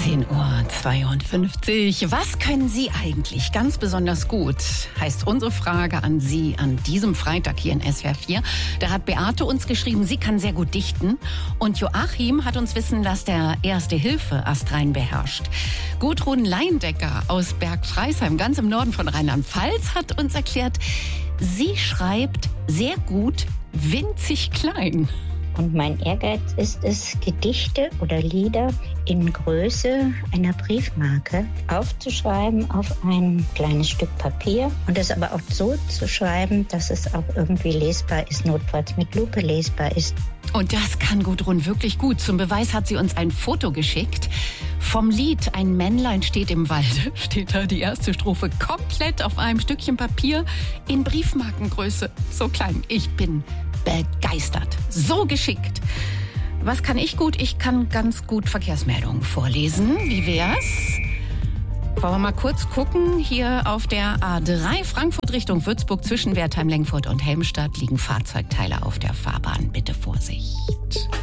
10:52 Uhr. Was können Sie eigentlich ganz besonders gut? Heißt unsere Frage an Sie an diesem Freitag hier in SWR 4. Da hat Beate uns geschrieben, sie kann sehr gut dichten. Und Joachim hat uns wissen lassen, dass der Erste Hilfe astrein beherrscht. Gudrun Leindecker aus Bergfreisheim, ganz im Norden von Rheinland-Pfalz, hat uns erklärt, sie schreibt sehr gut winzig klein. Und mein Ehrgeiz ist es, Gedichte oder Lieder in Größe einer Briefmarke aufzuschreiben auf ein kleines Stück Papier und es aber auch so zu schreiben, dass es auch irgendwie lesbar ist, notfalls mit Lupe lesbar ist. Und das kann Gudrun wirklich gut. Zum Beweis hat sie uns ein Foto geschickt. Vom Lied Ein Männlein steht im Walde steht da die erste Strophe komplett auf einem Stückchen Papier in Briefmarkengröße. So klein. Ich bin begeistert. So geschickt. Was kann ich gut? Ich kann ganz gut Verkehrsmeldungen vorlesen. Wie wär's? Wollen wir mal kurz gucken. Hier auf der A3 Frankfurt Richtung Würzburg zwischen Wertheim, Lengfurt und Helmstadt liegen Fahrzeugteile auf der Fahrbahn. Bitte Vorsicht.